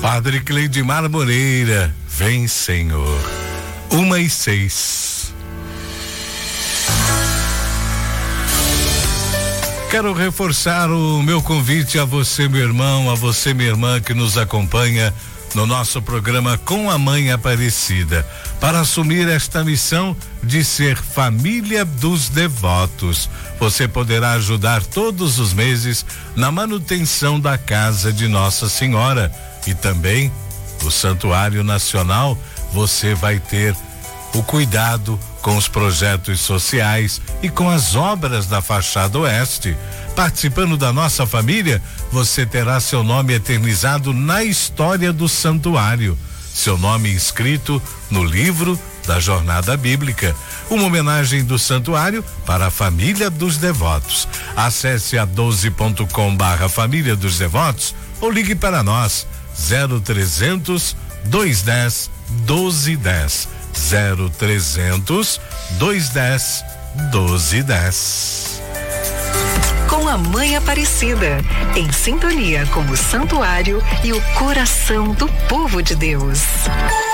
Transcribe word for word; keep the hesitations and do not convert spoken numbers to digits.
Padre Cleidimar Moreira, vem Senhor. Uma e seis. Quero reforçar o meu convite a você, meu irmão, a você, minha irmã, que nos acompanha no nosso programa Com a Mãe Aparecida, para assumir esta missão de ser família dos devotos. Você poderá ajudar todos os meses na manutenção da casa de Nossa Senhora e também o Santuário Nacional. Você vai ter o cuidado com os projetos sociais e com as obras da fachada oeste. Participando da nossa família, você terá seu nome eternizado na história do santuário, seu nome inscrito no livro da Jornada Bíblica, uma homenagem do santuário para a família dos devotos. Acesse a doze ponto com barra família dos devotos ou ligue para nós zero trezentos, dois dez, doze dez, zero trezentos, dois dez, doze dez. Com a Mãe Aparecida, em sintonia com o santuário e o coração do povo de Deus.